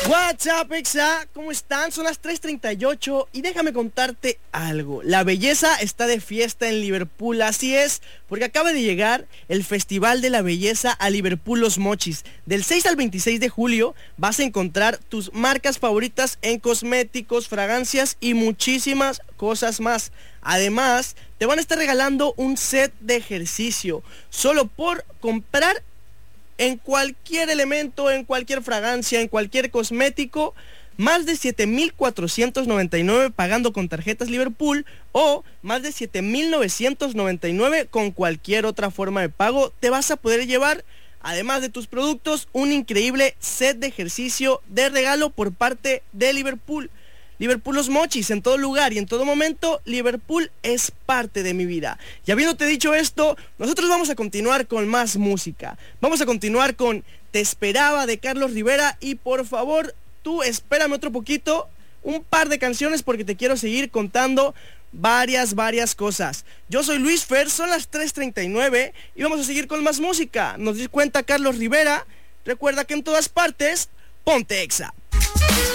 What's up, Exa? ¿Cómo están? Son las 3:38 y déjame contarte algo. La belleza está de fiesta en Liverpool, así es, porque acaba de llegar el Festival de la Belleza a Liverpool Los Mochis. Del 6 al 26 de julio vas a encontrar tus marcas favoritas en cosméticos, fragancias y muchísimas cosas más. Además, te van a estar regalando un set de ejercicio solo por comprar en cualquier elemento, en cualquier fragancia, en cualquier cosmético, más de 7,499 pagando con tarjetas Liverpool o más de 7,999 con cualquier otra forma de pago. Te vas a poder llevar, además de tus productos, un increíble set de ejercicio de regalo por parte de Liverpool. Liverpool Los Mochis, en todo lugar y en todo momento, Liverpool es parte de mi vida. Y habiéndote dicho esto, nosotros vamos a continuar con más música. Vamos a continuar con Te Esperaba de Carlos Rivera y por favor, tú espérame otro poquito, un par de canciones porque te quiero seguir contando varias cosas. Yo soy Luis Fer, son las 3:39 y vamos a seguir con más música. Nos cuenta Carlos Rivera. Recuerda que en todas partes, ponte Exa.